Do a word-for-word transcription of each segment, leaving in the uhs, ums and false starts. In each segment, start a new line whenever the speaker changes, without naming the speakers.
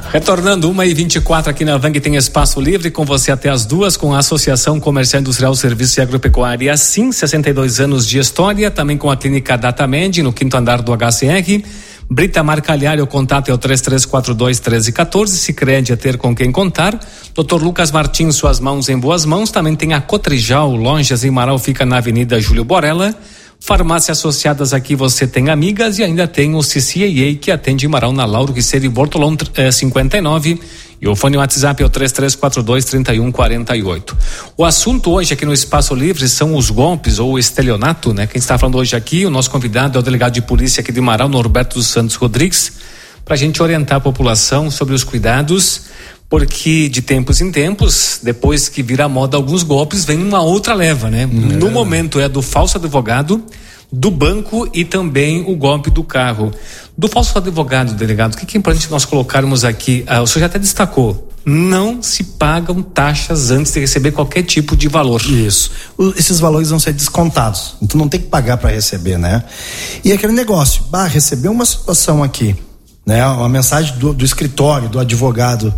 Retornando uma e vinte e quatro aqui na Vang, tem espaço livre com você até as duas, com a Associação Comercial Industrial Serviços e Agropecuária, sim, sessenta e dois anos de história, também com a Clínica DataMed no quinto andar do H C R. Brita Marcalhar, o contato é o três três quatro dois, um três um quatro. Sicredi é ter com quem contar. doutor Lucas Martins, suas mãos em boas mãos. Também tem a Cotrijal, Lojas em Marau, fica na Avenida Júlio Borella. Farmácia Associadas, aqui você tem Amigas, e ainda tem o C C A A, que atende em Marau, na Lauro Riceiro e Bortolão eh, cinquenta e nove. E o fone WhatsApp é o três três quatro dois, três um quatro oito. O assunto hoje aqui no Espaço Livre são os golpes ou o estelionato, né? Quem está falando hoje aqui, o nosso convidado é o delegado de polícia aqui de Marau, Norberto dos Santos Rodrigues, para a gente orientar a população sobre os cuidados, porque de tempos em tempos, depois que vira moda alguns golpes, vem uma outra leva, né? É. No momento é do falso advogado, do banco e também o golpe do carro. Do falso advogado, delegado, o que, que é importante nós colocarmos aqui? Ah, o senhor já até destacou, não se pagam taxas antes de receber qualquer tipo de valor.
Isso. O, esses valores vão ser descontados, então não tem que pagar para receber, né? E aquele negócio, bah, recebeu uma situação aqui, né? Uma mensagem do, do escritório, do advogado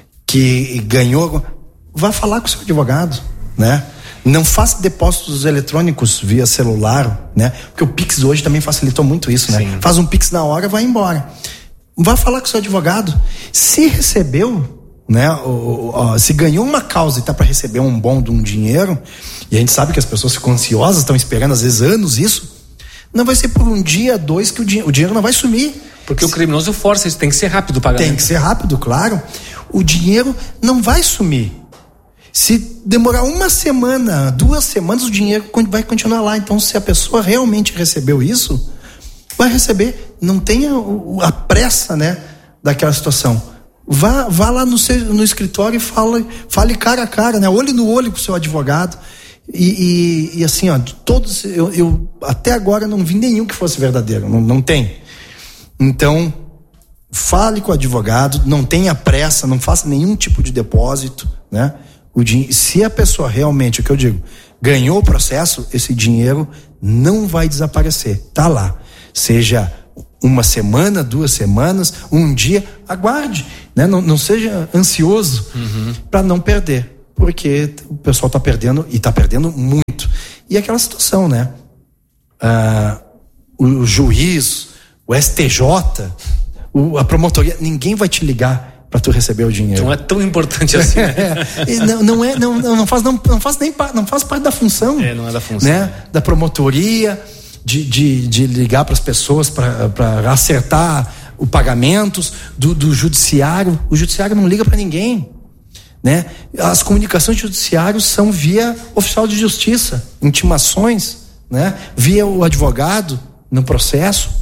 que ganhou, vá falar com o seu advogado, né? Não faça depósitos eletrônicos via celular, né? Porque o Pix hoje também facilitou muito isso, né? Sim. Faz um Pix na hora, vai embora. Vá falar com o seu advogado. Se recebeu, né? O, o, se ganhou uma causa e tá para receber um bom de um dinheiro, e a gente sabe que as pessoas ficam ansiosas, estão esperando às vezes anos isso, não vai ser por um dia, dois que o, di- o dinheiro não vai sumir.
Porque o criminoso força isso, tem que ser rápido o pagamento.
Tem que ser rápido, claro. O dinheiro não vai sumir. Se demorar uma semana, duas semanas, o dinheiro vai continuar lá. Então, se a pessoa realmente recebeu isso, vai receber. Não tenha a pressa, né, daquela situação. Vá, vá lá no, seu, no escritório e fala, fale cara a cara, né, olho no olho com o seu advogado. E, e, e assim, ó, todos, eu, eu até agora não vi nenhum que fosse verdadeiro. Não, não tem. Então, fale com o advogado, não tenha pressa, não faça nenhum tipo de depósito, né? O din- se a pessoa realmente, o que eu digo, ganhou o processo, esse dinheiro não vai desaparecer, tá lá. Seja uma semana, duas semanas, um dia, aguarde, né? Não, não seja ansioso, uhum, para não perder, porque o pessoal está perdendo e está perdendo muito. E aquela situação, né? Ah, o, o juiz, o S T J, o, a promotoria, ninguém vai te ligar para tu receber o dinheiro.
Não é tão importante assim. Né?
é, não, não é, não, não faz, não, não faz nem não faz parte da função.
É, não é da função.
Né? Da promotoria, de, de, de ligar para as pessoas para acertar os pagamentos, do, do judiciário. O judiciário não liga para ninguém, né? As comunicações do judiciário são via oficial de justiça, intimações, né? Via o advogado no processo.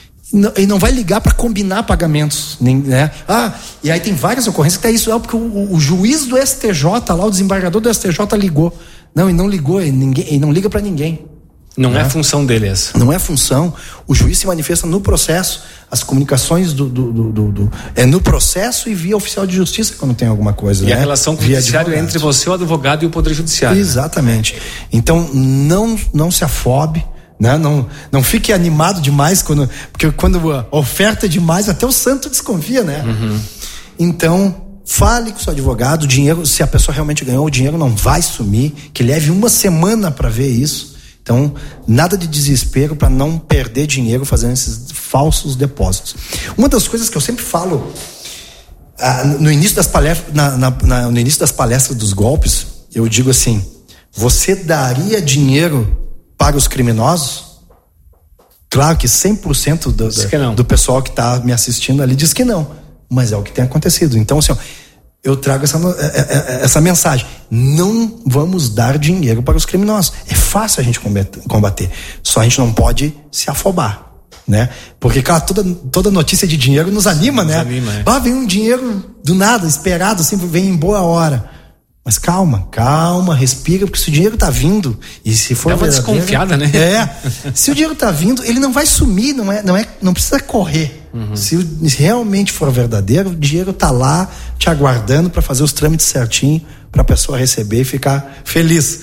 E não vai ligar para combinar pagamentos, né? Ah, e aí tem várias ocorrências que é isso, é porque o, o juiz do S T J lá, o desembargador do S T J ligou. Não, e não ligou, e ninguém, e não liga para ninguém.
Não
né?
é função dele essa.
Não é função. O juiz se manifesta no processo. As comunicações do, do, do, do, do é no processo e via oficial de justiça quando tem alguma coisa.
E
né?
a relação com o judiciário é entre você, o advogado e o poder judiciário.
Exatamente. Então não, não se afobe. Né? Não, não fique animado demais quando, porque quando a oferta é demais, até o santo desconfia, né? Uhum. Então, fale com o seu advogado. O dinheiro, se a pessoa realmente ganhou, o dinheiro não vai sumir, que leve uma semana para ver isso. Então, nada de desespero para não perder dinheiro fazendo esses falsos depósitos. Uma das coisas que eu sempre falo ah, no início das palestras, na, na, na, no início das palestras dos golpes, eu digo assim: você daria dinheiro para os criminosos? Claro que cem por cento do, do, do pessoal que está me assistindo ali diz que não, mas é o que tem acontecido. Então, assim, ó, eu trago essa, essa mensagem: não vamos dar dinheiro para os criminosos. É fácil a gente combater, só a gente não pode se afobar, né? Porque, cara, toda, toda notícia de dinheiro nos anima, nos né? Anima, é. Ah, vem um dinheiro do nada, esperado, assim, vem em boa hora. Mas calma, calma, respira, porque se o dinheiro tá vindo, e se for
é uma desconfiada, né?
É, se o dinheiro tá vindo, ele não vai sumir, não é, não é, não precisa correr. Uhum. Se realmente for verdadeiro, o dinheiro tá lá te aguardando para fazer os trâmites certinho, para a pessoa receber e ficar feliz.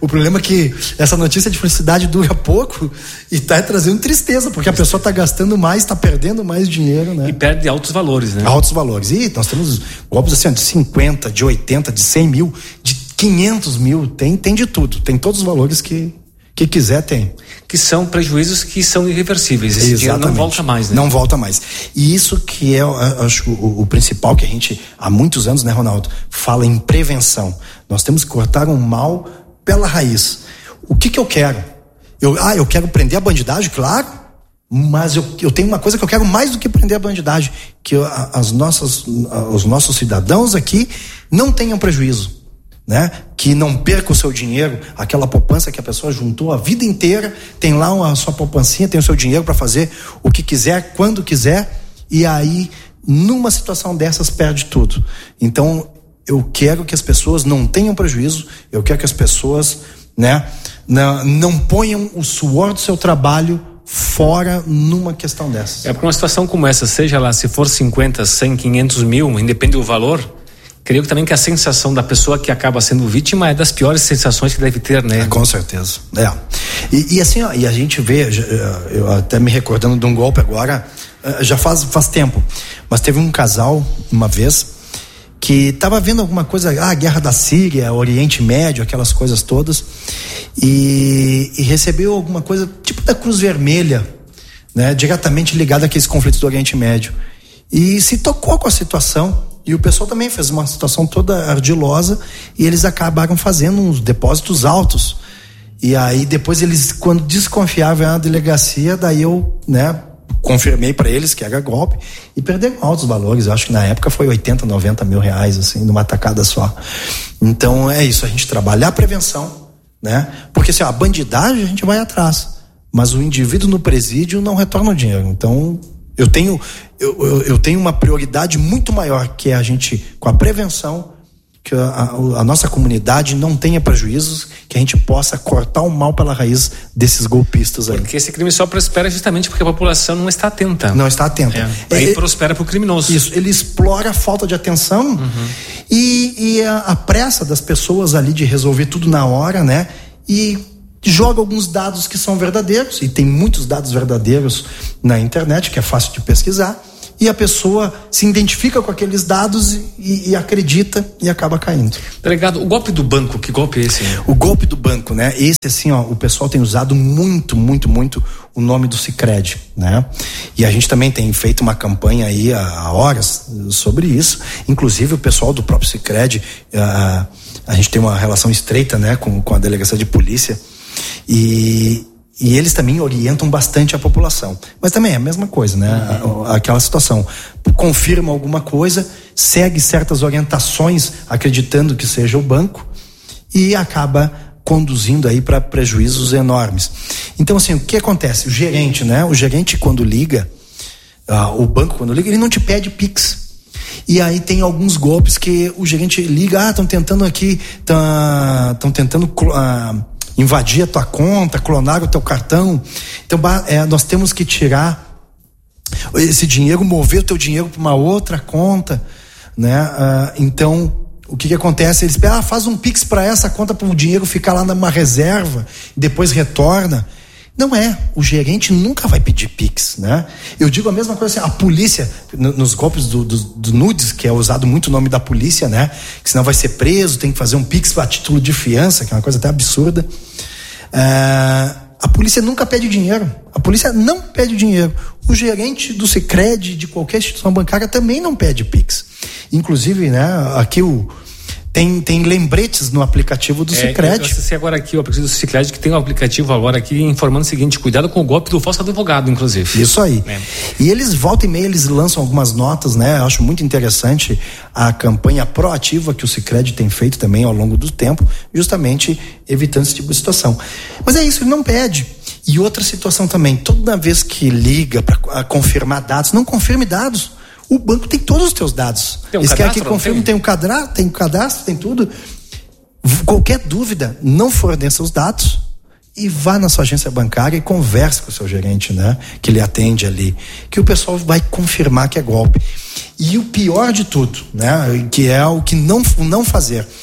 O problema é que essa notícia de felicidade dura pouco e tá trazendo tristeza, porque a pessoa tá gastando mais, tá perdendo mais dinheiro, né?
E perde altos valores, né?
Altos valores. E nós temos golpes assim, de cinquenta, de oitenta, de cem mil, de quinhentos mil, tem, tem de tudo. Tem todos os valores que, que quiser, tem.
Que são prejuízos que são irreversíveis. Esse dinheiro não volta mais, né?
Não volta mais. E isso que é, acho, o, o principal que a gente, há muitos anos, né, Ronaldo, fala em prevenção. Nós temos que cortar um mal pela raiz. O que que eu quero? Eu, ah, eu quero prender a bandidagem, claro, mas eu, eu tenho uma coisa que eu quero mais do que prender a bandidagem, que eu, as nossas, os nossos cidadãos aqui não tenham prejuízo, né? Que não perca o seu dinheiro, aquela poupança que a pessoa juntou a vida inteira, tem lá uma, a sua poupancinha, tem o seu dinheiro para fazer o que quiser, quando quiser, e aí numa situação dessas perde tudo. Então eu quero que as pessoas não tenham prejuízo, eu quero que as pessoas, né, não, não ponham o suor do seu trabalho fora numa questão dessas.
É porque uma situação como essa, seja lá se for cinquenta, cem, quinhentos mil, independe do valor, creio também que a sensação da pessoa que acaba sendo vítima é das piores sensações que deve ter, né?
É, com certeza. É. E, e assim, ó, e a gente vê, eu até me recordando de um golpe agora, já faz, faz tempo, mas teve um casal uma vez que estava vendo alguma coisa, ah, a guerra da Síria, Oriente Médio, aquelas coisas todas, e, e recebeu alguma coisa tipo da Cruz Vermelha, né, diretamente ligada àqueles conflitos do Oriente Médio, e se tocou com a situação, e o pessoal também fez uma situação toda ardilosa, e eles acabaram fazendo uns depósitos altos, e aí depois eles, quando desconfiavam na delegacia, daí eu, né, confirmei para eles que era golpe e perderam altos valores. Eu acho que na época foi oitenta, noventa mil reais, assim, numa tacada só. Então é isso, a gente trabalhar a prevenção, né? Porque assim, ó, a bandidagem a gente vai atrás, mas o indivíduo no presídio não retorna o dinheiro. Então eu tenho, eu, eu, eu tenho uma prioridade muito maior, que é a gente, com a prevenção, que a, a, a nossa comunidade não tenha prejuízos, que a gente possa cortar o mal pela raiz desses golpistas aí.
Porque esse crime só prospera justamente porque a população não está atenta.
Não está atenta.
É. Aí é, prospera para o criminoso.
Isso, ele explora a falta de atenção, uhum. e, e a, a pressa das pessoas ali de resolver tudo na hora, né? E joga alguns dados que são verdadeiros, e tem muitos dados verdadeiros na internet, que é fácil de pesquisar, e a pessoa se identifica com aqueles dados e, e acredita e acaba caindo.
Delegado, o golpe do banco, que golpe é esse?
O golpe do banco, né? Esse assim, ó, o pessoal tem usado muito, muito, muito o nome do Sicredi, né? E a gente também tem feito uma campanha aí há horas sobre isso. Inclusive o pessoal do próprio Sicredi, uh, a gente tem uma relação estreita, né, com, com a delegacia de polícia, e E eles também orientam bastante a população. Mas também é a mesma coisa, né? Uhum. Aquela situação. Confirma alguma coisa, segue certas orientações, acreditando que seja o banco, e acaba conduzindo aí para prejuízos enormes. Então, assim, o que acontece? O gerente, né? O gerente, quando liga, uh, o banco, quando liga, ele não te pede Pix. E aí tem alguns golpes que o gerente liga, ah, estão tentando aqui, estão tentando... Uh, invadir a tua conta, clonar o teu cartão. Então é, nós temos que tirar esse dinheiro, mover o teu dinheiro para uma outra conta, né? Ah, então o que que acontece? Eles pedem, ah, faz um Pix para essa conta para o dinheiro ficar lá numa reserva e depois retorna. Não é, o gerente nunca vai pedir Pix, né? Eu digo a mesma coisa assim, a polícia, no, nos golpes do, do, do nudes, que é usado muito o nome da polícia, né? Que senão vai ser preso, tem que fazer um Pix a título de fiança, que é uma coisa até absurda. Uh, a polícia nunca pede dinheiro, a polícia não pede dinheiro. O gerente do Sicredi, de qualquer instituição bancária, também não pede Pix. Inclusive, né, aqui o Tem, tem lembretes no aplicativo do é, Sicredi.
Eu acessei agora aqui o aplicativo do Sicredi, que tem um aplicativo agora aqui informando o seguinte: cuidado com o golpe do falso advogado, inclusive.
Isso aí. É. E eles, volta e meia, eles lançam algumas notas, né? Eu acho muito interessante a campanha proativa que o Sicredi tem feito também ao longo do tempo, justamente evitando esse tipo de situação. Mas é isso, ele não pede. E outra situação também, toda vez que liga para confirmar dados, não confirme dados. O banco tem todos os teus dados.
Tem um
Eles querem que
cadastro,
confirme, tem? tem um cadastro, tem um cadastro, tem tudo. Qualquer dúvida, não forneça os dados e vá na sua agência bancária e converse com o seu gerente, né? Que ele atende ali, que o pessoal vai confirmar que é golpe. E o pior de tudo, né? Que é o que não, não fazer. Porque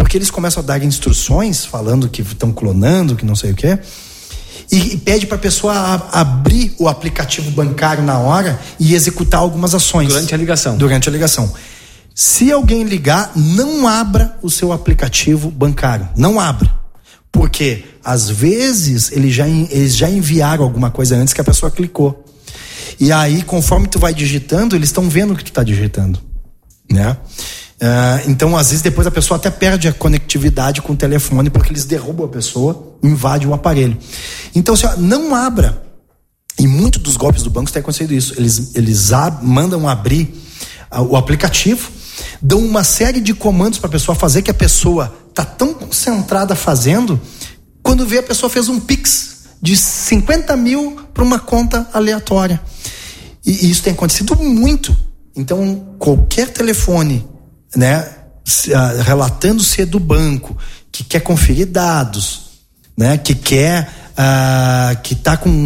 porque eles começam a dar instruções falando que estão clonando, que não sei o quê, e, e pede para a pessoa a, abrir o aplicativo bancário na hora e executar algumas ações.
Durante a ligação.
Durante a ligação. Se alguém ligar, não abra o seu aplicativo bancário. Não abra. Porque, às vezes, eles já, eles já enviaram alguma coisa antes que a pessoa clicou. E aí, conforme tu vai digitando, eles estão vendo o que tu está digitando. Né? Uh, então, às vezes, depois a pessoa até perde a conectividade com o telefone, porque eles derrubam a pessoa, invadem o aparelho. Então, assim, ó, não abra. E muitos dos golpes do banco tem acontecido isso. Eles, eles ab- mandam abrir uh, o aplicativo, dão uma série de comandos para a pessoa fazer, que a pessoa está tão concentrada fazendo, quando vê, a pessoa fez um Pix de cinquenta mil para uma conta aleatória. E, e isso tem acontecido muito. Então, qualquer telefone, né, uh, relatando ser do banco, que quer conferir dados, né, que quer, uh, que está com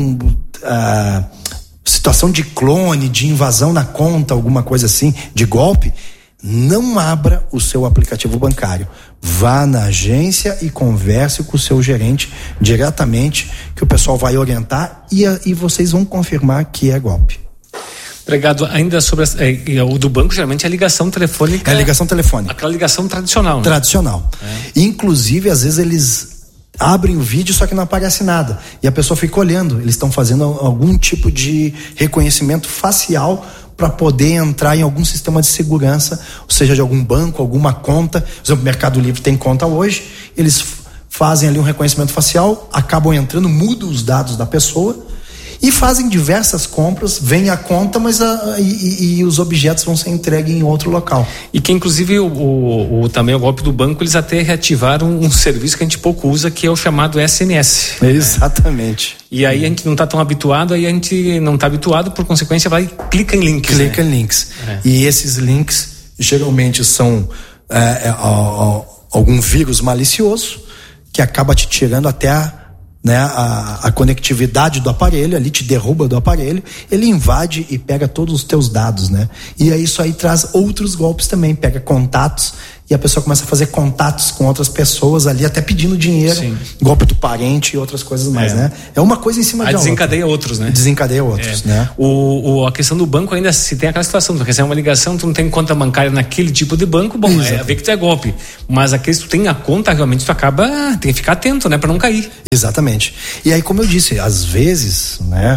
uh, situação de clone, de invasão na conta, alguma coisa assim, de golpe, não abra o seu aplicativo bancário. Vá na agência e converse com o seu gerente diretamente, que o pessoal vai orientar e, e vocês vão confirmar que é golpe.
Obrigado. Ainda sobre a, é, o do banco, geralmente é a ligação telefônica.
É a ligação telefônica.
Aquela ligação tradicional, né?
Tradicional. É. Inclusive, às vezes eles abrem o vídeo, só que não aparece nada. E a pessoa fica olhando. Eles estão fazendo algum tipo de reconhecimento facial para poder entrar em algum sistema de segurança, ou seja, de algum banco, alguma conta. Por exemplo, o Mercado Livre tem conta hoje, eles fazem ali um reconhecimento facial, acabam entrando, mudam os dados da pessoa e fazem diversas compras, vem a conta, mas a, e, e os objetos vão ser entregues em outro local.
E que inclusive o, o, o, também o golpe do banco, eles até reativaram um serviço que a gente pouco usa, que é o chamado S M S.
Exatamente.
É. E aí a gente não está tão habituado, aí a gente não está habituado, por consequência vai e clica em links.
Clica
né?
em links.
É.
E esses links geralmente são é, é, ó, ó, algum vírus malicioso que acaba te tirando até a Né, a, a conectividade do aparelho, ali te derruba do aparelho, ele invade e pega todos os teus dados, né? E aí isso aí traz outros golpes também, pega contatos e a pessoa começa a fazer contatos com outras pessoas ali, até pedindo dinheiro, Sim. golpe do parente e outras coisas mais, é. né? É uma coisa em cima
aí
de outra.
Desencadeia outros, né?
Desencadeia outros,
é.
né?
O, o, a questão do banco ainda se tem aquela situação, tu recebe uma ligação, tu não tem conta bancária naquele tipo de banco, bom, Exato. é ver que tu é golpe, mas aquele se tu tem a conta, realmente tu acaba, tem que ficar atento, né? Pra não cair.
Exatamente. E aí, como eu disse, às vezes, né,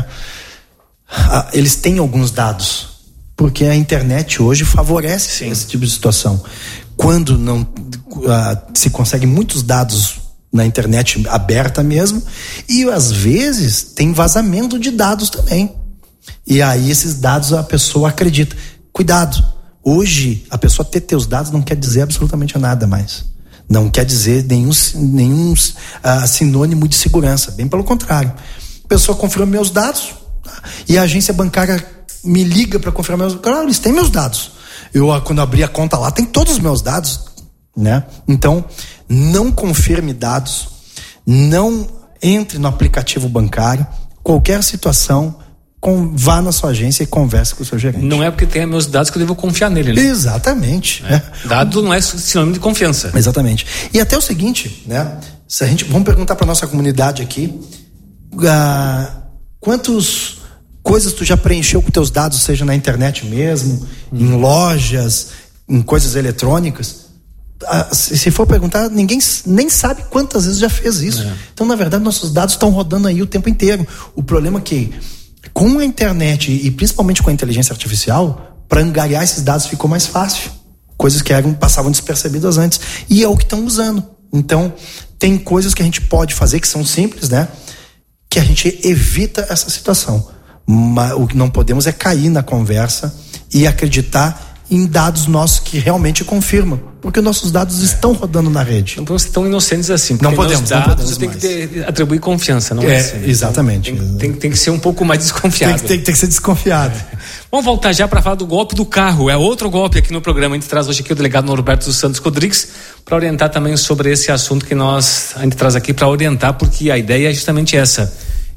eles têm alguns dados, porque a internet hoje favorece Sim. esse tipo de situação. Quando não uh, se consegue muitos dados na internet aberta mesmo, e às vezes tem vazamento de dados também. E aí esses dados a pessoa acredita. Cuidado, hoje a pessoa ter teus dados não quer dizer absolutamente nada mais. Não quer dizer nenhum, nenhum uh, sinônimo de segurança. Bem pelo contrário. A pessoa confirma meus dados e a agência bancária me liga para confirmar meus dados. Claro, eles têm meus dados. Eu, quando abri a conta lá, tem todos os meus dados, né? Então, não confirme dados, não entre no aplicativo bancário, qualquer situação, com, vá na sua agência e converse com o seu gerente.
Não é porque tem meus dados que eu devo confiar nele, né?
Exatamente.
É. Dado não é sinônimo de confiança.
Exatamente. E até o seguinte, né? Se a gente, vamos perguntar para nossa comunidade aqui, uh, quantos coisas tu já preencheu com teus dados, seja na internet mesmo, hum. em lojas, em coisas eletrônicas? Uh, se, se for perguntar, ninguém nem sabe quantas vezes já fez isso. É. Então, na verdade, nossos dados estão rodando aí o tempo inteiro. O problema é que com a internet e principalmente com a inteligência artificial, para angariar esses dados ficou mais fácil. Coisas que eram, passavam despercebidas antes. E é o que estão usando. Então, tem coisas que a gente pode fazer que são simples, né? Que a gente evita essa situação. Mas o que não podemos é cair na conversa e acreditar em dados nossos que realmente confirmam, porque nossos dados é. estão rodando na rede.
Não podemos ser tão inocentes assim, porque
não podemos,
dados
não podemos
você tem
mais.
que ter, atribuir confiança, não é,
é
assim.
Exatamente.
Então, tem, tem, tem que ser um pouco mais desconfiado.
Tem, tem, tem que ser desconfiado.
É. Vamos voltar já para falar do golpe do carro. É outro golpe aqui no programa. A gente traz hoje aqui o delegado Norberto dos Santos Rodrigues para orientar também sobre esse assunto que nós a gente traz aqui para orientar, porque a ideia é justamente essa.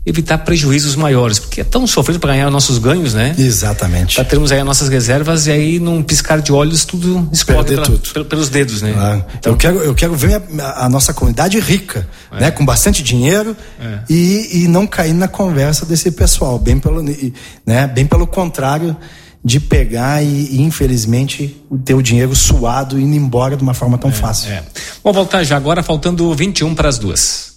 evitar prejuízos maiores, porque é tão sofrido para ganhar nossos ganhos, né?
Exatamente.
Para termos aí as nossas reservas e aí num piscar de olhos tudo explode pela, tudo. pelos dedos, né?
Ah, então, eu quero, eu quero ver a, a nossa comunidade rica, é. né? Com bastante dinheiro é. e, e não cair na conversa desse pessoal, bem pelo, né? Bem pelo contrário, de pegar e, e infelizmente ter o dinheiro suado e indo embora de uma forma tão
é,
fácil.
É. Vamos voltar já agora, faltando vinte e um para as duas.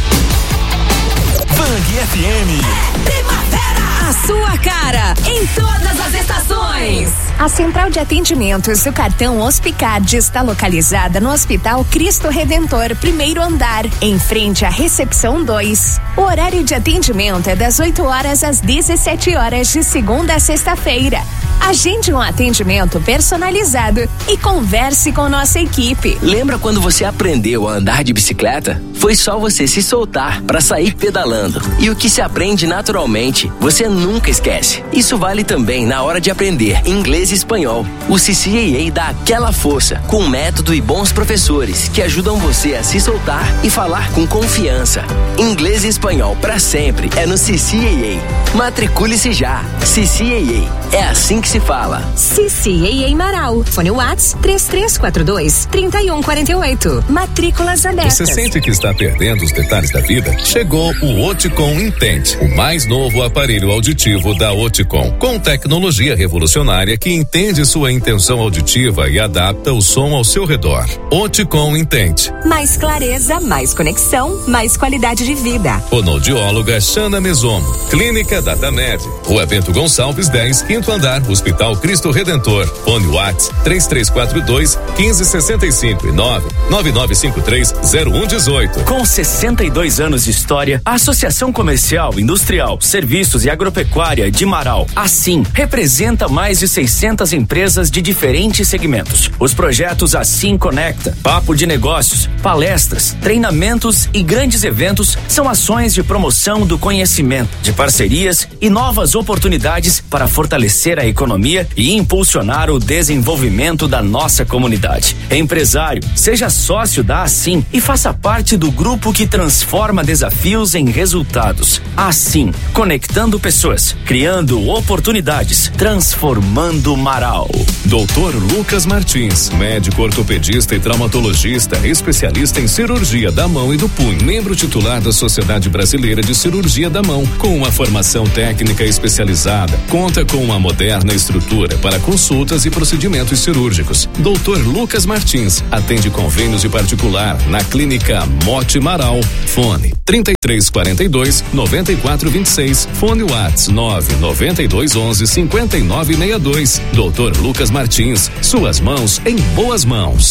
Bang F M.
Primavera, a sua cara, em todas as estações. A central de atendimentos do cartão Hospicard está localizada no Hospital Cristo Redentor, primeiro andar, em frente à recepção dois. O horário de atendimento é das oito horas às dezessete horas, de segunda a sexta-feira. Agende um atendimento personalizado e converse com nossa equipe.
Lembra quando você aprendeu a andar de bicicleta? Foi só você se soltar para sair pedalando. E o que se aprende naturalmente, você nunca esquece. Isso vale também na hora de aprender inglês e espanhol. O C C A A dá aquela força, com método e bons professores que ajudam você a se soltar e falar com confiança. Inglês e espanhol para sempre é no C C A A. Matricule-se já. C C A A. É assim que se fala.
C C A A Marau. Fone Whats três três quatro dois, três um quatro oito. Matrículas abertas.
Você sente que está perdendo os detalhes da vida? Chegou o Oticom Intente, o mais novo aparelho auditivo da Oticom, com tecnologia revolucionária que entende sua intenção auditiva e adapta o som ao seu redor. Oticom Intente.
Mais clareza, mais conexão, mais qualidade de vida.
Fonoaudióloga Xana Mesomo. Clínica Datamed. Rua Bento Gonçalves dez, quinto andar, Hospital Cristo Redentor. Fone Whats três três quatro dois, um cinco seis cinco e nove nove nove cinco três zero um um oito.
Com sessenta e dois anos de história, a Associação Comercial, Industrial, Serviços e Agropecuária de Marau, assim, representa mais de seiscentas empresas de diferentes segmentos. Os projetos Assim Conecta, Papo de Negócios, palestras, treinamentos e grandes eventos são ações de promoção do conhecimento, de parcerias e novas oportunidades para fortalecer a economia e impulsionar o desenvolvimento da nossa comunidade. Empresário, seja sócio da Assim e faça parte do grupo que transforma desafios em resultados. Assim, conectando pessoas, criando oportunidades, transformando Marau.
doutor Lucas Martins, médico ortopedista e traumatologista, especialista em cirurgia da mão e do punho, membro titular da Sociedade Brasileira de Cirurgia da Mão, com uma formação técnica especializada, conta com uma moderna estrutura para consultas e procedimentos cirúrgicos. doutor Lucas Martins atende convênios de particular na Clínica Mote Marau. Fone trinta e três quarenta e dois, noventa e quatro vinte e seis. Fone Whats nove noventa e dois onze, cinquenta e nove sessenta e dois. doutor Lucas Martins, suas mãos em boas mãos.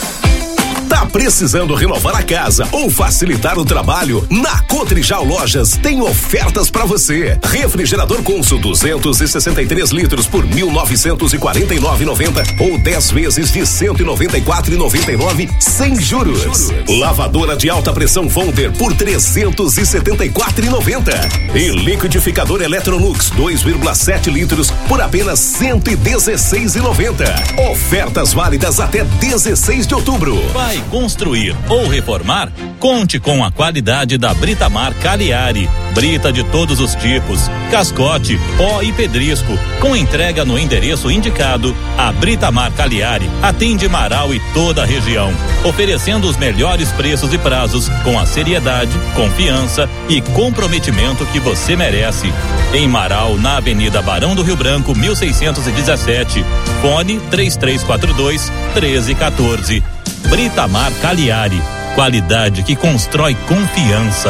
Tá precisando renovar a casa ou facilitar o trabalho? Na Cotrijal Lojas tem ofertas para você. Refrigerador Consul duzentos e sessenta e três litros por mil novecentos e quarenta e nove reais e noventa centavos ou dez vezes de cento e noventa e quatro reais e noventa e nove centavos sem juros. juros. Lavadora de alta pressão Wonder por trezentos e setenta e quatro reais e noventa centavos. E liquidificador Electrolux dois vírgula sete litros por apenas cento e dezesseis reais e noventa centavos. Ofertas válidas até dezesseis de outubro.
Vai construir ou reformar? Conte com a qualidade da Britamar Cagliari. Brita de todos os tipos, cascote, pó e pedrisco. Com entrega no endereço indicado, a Britamar Cagliari atende Marau e toda a região, oferecendo os melhores preços e prazos com a seriedade, confiança e comprometimento que você merece. Em Marau, na Avenida Barão do Rio Branco, mil seiscentos e dezessete. Fone três três quatro dois, treze quatorze. Britamar Cagliari, qualidade que constrói confiança.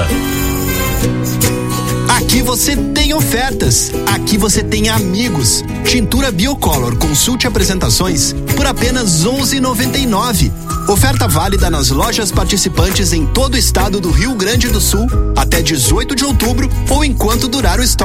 Aqui você tem ofertas, aqui você tem amigos. Tintura Biocolor, consulte apresentações por apenas onze reais e noventa e nove centavos. Oferta válida nas lojas participantes em todo o estado do Rio Grande do Sul até dezoito de outubro ou enquanto durar o estoque.